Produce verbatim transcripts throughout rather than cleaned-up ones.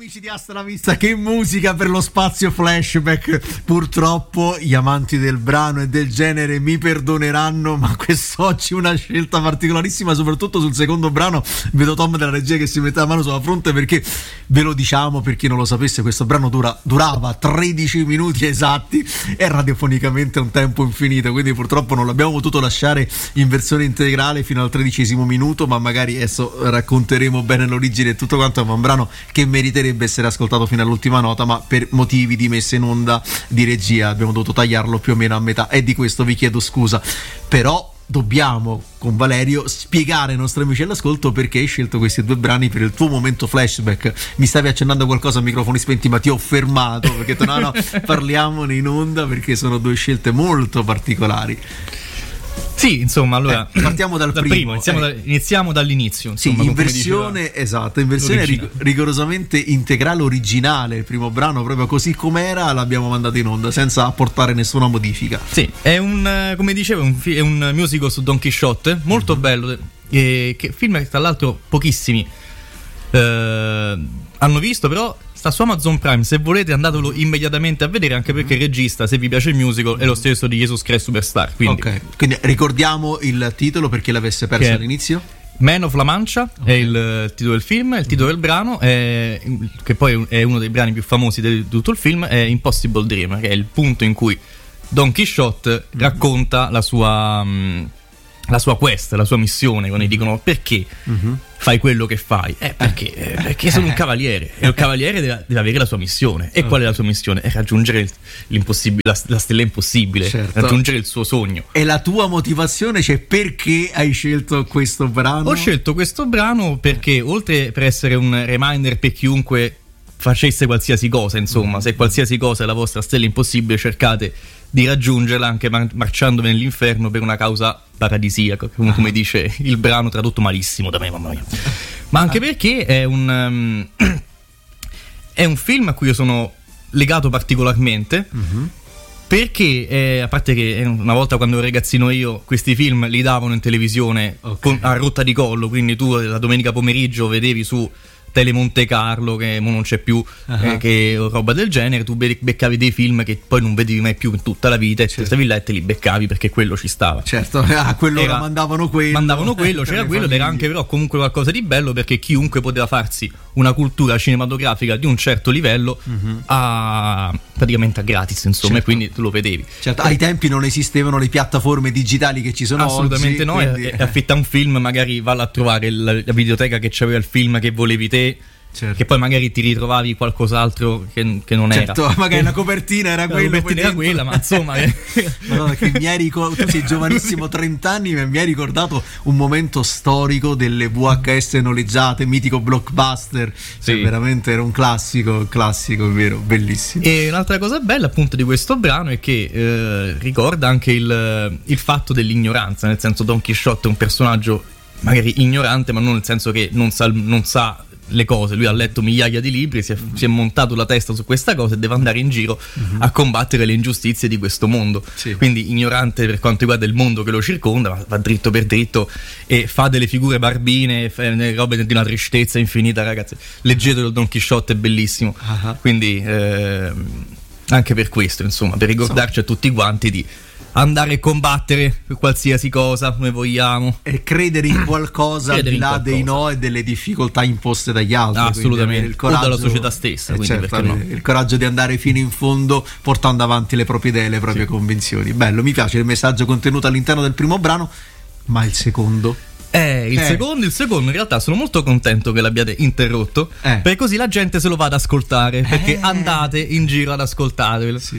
amici di Hasta la Vista, che musica per lo spazio flashback. Purtroppo gli amanti del brano e del genere mi perdoneranno, ma quest'oggi una scelta particolarissima, soprattutto sul secondo brano. Vedo Tom della regia che si mette la mano sulla fronte, perché ve lo diciamo, per chi non lo sapesse, questo brano dura, durava tredici minuti esatti e radiofonicamente un tempo infinito, quindi purtroppo non l'abbiamo potuto lasciare in versione integrale fino al tredicesimo minuto, ma magari adesso racconteremo bene l'origine e tutto quanto. È un brano che meriterebbe essere ascoltato fino all'ultima nota, ma per motivi di messa in onda di regia abbiamo dovuto tagliarlo più o meno a metà, e di questo vi chiedo scusa. Però dobbiamo con Valerio spiegare ai nostri amici all'ascolto perché hai scelto questi due brani per il tuo momento flashback. Mi stavi accennando qualcosa a microfoni spenti, ma ti ho fermato perché no no parliamone in onda, perché sono due scelte molto particolari. Sì, insomma, allora eh, partiamo dal, dal primo, primo iniziamo, eh. da, iniziamo dall'inizio. Insomma, sì, in versione esatto, in versione rig- rigorosamente integrale, originale. Il primo brano proprio così com'era l'abbiamo mandato in onda senza apportare nessuna modifica. Sì, è un, come dicevo, un fi- è un musical su Don Chisciotte, molto mm-hmm. bello, eh, che film che tra l'altro pochissimi eh, hanno visto, però sta su Amazon Prime, se volete andatelo immediatamente a vedere, anche perché il regista, se vi piace il musical, è lo stesso di Jesus Christ Superstar, quindi. Ok, quindi ricordiamo il titolo per chi l'avesse perso che all'inizio. Man of La Mancha, okay. È il titolo del film, il titolo del brano è, che poi è uno dei brani più famosi di tutto il film, è Impossible Dream, che è il punto in cui Don Chisciotte mm-hmm. racconta la sua la sua quest, la sua missione, quando gli dicono perché mm-hmm. fai quello che fai, eh, perché, eh, perché sono un cavaliere e il cavaliere deve, deve avere la sua missione. E qual è la sua missione? È raggiungere l'impossibile, la, la stella impossibile, certo. Raggiungere il suo sogno. E la tua motivazione, cioè perché hai scelto questo brano? Ho scelto questo brano perché oltre per essere un reminder per chiunque facesse qualsiasi cosa, insomma, se qualsiasi cosa è la vostra stella impossibile, cercate di raggiungerla anche mar- marciando nell'inferno per una causa paradisiaca, come, come dice il brano, tradotto malissimo da me, mamma mia. Ma anche perché è un um, è un film a cui io sono legato particolarmente, uh-huh. perché eh, a parte che una volta quando ero ragazzino io questi film li davano in televisione, okay. con, a rotta di collo, quindi tu la domenica pomeriggio vedevi su Tele Monte Carlo, che non c'è più, uh-huh. eh, che roba del genere, tu beccavi dei film che poi non vedevi mai più in tutta la vita, certo. E stavi là e te li beccavi perché quello ci stava. Certo, ah, quello era, mandavano quello. Mandavano quello, c'era quello, ed era anche però comunque qualcosa di bello, perché chiunque poteva farsi una cultura cinematografica di un certo livello, uh-huh. a praticamente a gratis, insomma, certo. E quindi tu lo vedevi. Certo, ai tempi non esistevano le piattaforme digitali che ci sono assolutamente oggi. No, quindi... e, e affitta un film, magari valla a trovare la, la videoteca che c'aveva il film che volevi te. Certo. Che poi magari ti ritrovavi qualcos'altro che, che non certo, era. Magari la copertina era quella. La copertina era quella, ma insomma. Madonna, che mi hai ricordato, tu sei giovanissimo, trenta anni, ma mi hai ricordato un momento storico delle V H S noleggiate, mitico Blockbuster. Sì. Cioè, veramente era un classico, classico, è vero, bellissimo. E un'altra cosa bella appunto di questo brano è che eh, ricorda anche il, il fatto dell'ignoranza, nel senso Don Chisciotte è un personaggio magari ignorante, ma non nel senso che non sa, non sa le cose. Lui ha letto migliaia di libri, si è, mm-hmm. si è montato la testa su questa cosa e deve andare in giro mm-hmm. a combattere le ingiustizie di questo mondo, sì. Quindi ignorante per quanto riguarda il mondo che lo circonda, ma va dritto per dritto e fa delle figure barbine, fa delle robe di una tristezza infinita, ragazzi. Leggetelo, Don Chisciotte è bellissimo, uh-huh. Quindi eh, anche per questo, insomma, per ricordarci a tutti quanti di andare a combattere per qualsiasi cosa noi vogliamo e credere in qualcosa al di là dei no e delle difficoltà imposte dagli altri, assolutamente, il coraggio, o dalla società stessa, eh, quindi certo, perché no? Il coraggio di andare fino in fondo portando avanti le proprie idee, le proprie sì. convinzioni. Bello, mi piace il messaggio contenuto all'interno del primo brano, ma il secondo? Eh, il, eh. Secondo, il secondo in realtà sono molto contento che l'abbiate interrotto, eh. perché così la gente se lo va ad ascoltare, perché eh. andate in giro ad ascoltarvelo. Sì.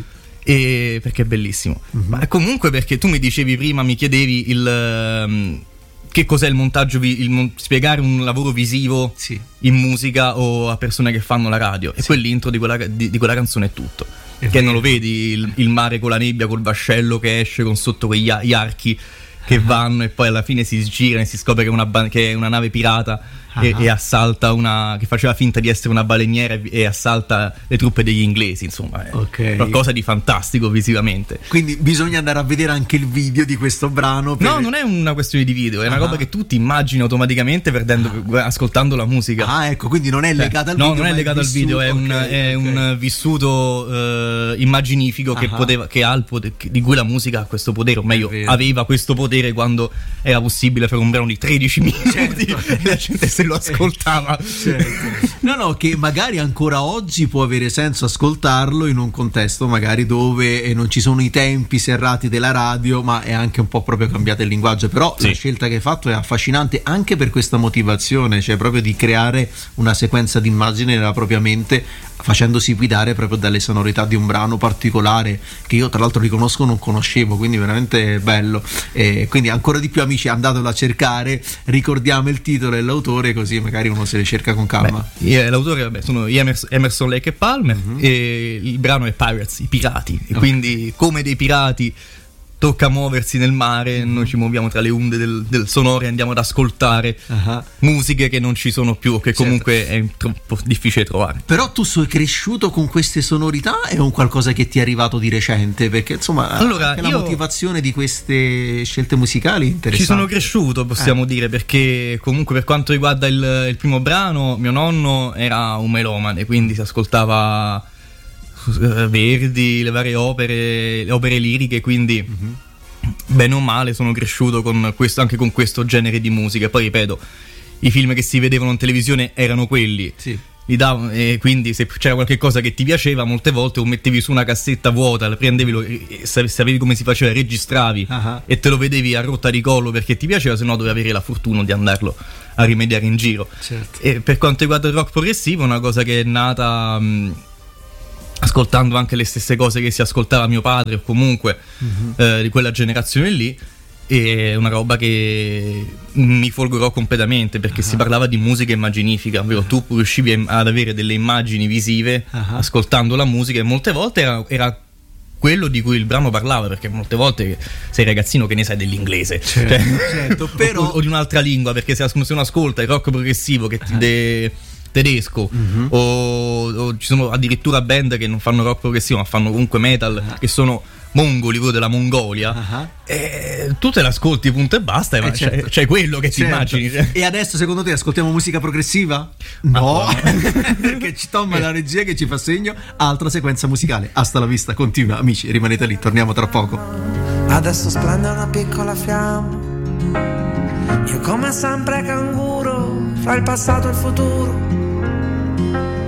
E perché è bellissimo, uh-huh. ma comunque perché tu mi dicevi prima, mi chiedevi il um, che cos'è il montaggio, vi- il mon- spiegare un lavoro visivo sì. in musica o a persone che fanno la radio, sì. E quell'intro di quella, di, di quella canzone è tutto, è che vero. Non lo vedi il, il mare con la nebbia, col vascello che esce con sotto quegli a- gli archi che uh-huh. vanno e poi alla fine si gira e si scopre che è una, ba- che è una nave pirata e, e assalta una, che faceva finta di essere una baleniera e assalta le truppe degli inglesi, insomma è okay. qualcosa di fantastico visivamente. Quindi bisogna andare a vedere anche il video di questo brano per... No, non è una questione di video, è una uh-huh. roba che tu ti immagini automaticamente perdendo, uh-huh. ascoltando la musica. Ah, ecco, quindi non è legata al no, video. No, non è legato al video, è, un, okay, è okay. un vissuto uh, immaginifico uh-huh. che poteva, che ha il potere, di cui la musica ha questo potere, o meglio aveva questo potere quando era possibile fare un brano di tredici minuti, certo. e la gente se lo ascoltava. Certo. No, no, che magari ancora oggi può avere senso ascoltarlo in un contesto magari dove non ci sono i tempi serrati della radio, ma è anche un po' proprio cambiato il linguaggio. Però sì. la scelta che hai fatto è affascinante anche per questa motivazione, cioè proprio di creare una sequenza di immagini nella propria mente, facendosi guidare proprio dalle sonorità di un brano particolare che io tra l'altro riconosco non conoscevo, quindi veramente bello. E quindi ancora di più, amici, andatelo a cercare, ricordiamo il titolo e l'autore, così magari uno se le cerca con calma. Beh, l'autore vabbè, sono Emerson, Emerson Lake e Palmer, uh-huh. e il brano è Pirates, i pirati, e okay. quindi come dei pirati tocca muoversi nel mare, noi ci muoviamo tra le onde del, del sonoro e andiamo ad ascoltare uh-huh. musiche che non ci sono più, che comunque certo. è troppo difficile trovare. Però tu sei cresciuto con queste sonorità, è un qualcosa che ti è arrivato di recente? Perché insomma allora, anche la motivazione di queste scelte musicali è interessante. Ci sono cresciuto, possiamo eh. dire, perché comunque per quanto riguarda il, il primo brano, mio nonno era un melomane, quindi si ascoltava Verdi, le varie opere, le opere liriche, quindi uh-huh. bene o male sono cresciuto con questo, anche con questo genere di musica. Poi ripeto, i film che si vedevano in televisione erano quelli, sì. li davano, e quindi se c'era qualche cosa che ti piaceva, molte volte o mettevi su una cassetta vuota, la prendevi, lo, sapevi come si faceva, registravi uh-huh. e te lo vedevi a rotta di collo perché ti piaceva, se no dovevi avere la fortuna di andarlo a rimediare in giro. Certo. E per quanto riguarda il rock progressivo, è una cosa che è nata mh, ascoltando anche le stesse cose che si ascoltava mio padre o comunque uh-huh. eh, di quella generazione lì, è una roba che mi folgorò completamente perché uh-huh. si parlava di musica immaginifica, ovvero uh-huh. tu riuscivi ad avere delle immagini visive uh-huh. ascoltando la musica, e molte volte era, era quello di cui il brano parlava, perché molte volte sei ragazzino che ne sai dell'inglese, certo, cioè, certo, però... o, o di un'altra lingua, perché se, se uno ascolta il rock progressivo che ti uh-huh. de... tedesco uh-huh. o, o ci sono addirittura band che non fanno rock progressivo ma fanno comunque metal uh-huh. che sono mongoli, quello della Mongolia, uh-huh. e tu te l'ascolti punto e basta, e eh certo. c'è, c'è quello che certo. ti immagini. E adesso secondo te ascoltiamo musica progressiva? No, perché ci Tom la regia che ci fa segno, altra sequenza musicale. Hasta la vista, continua, amici, rimanete lì, torniamo tra poco. Adesso splende una piccola fiamma, io come sempre canguro fra il passato e il futuro.